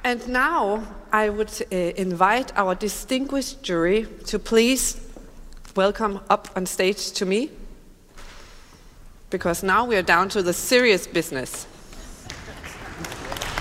And now I would invite our distinguished jury to please welcome up on stage to me, because now we are down to the serious business.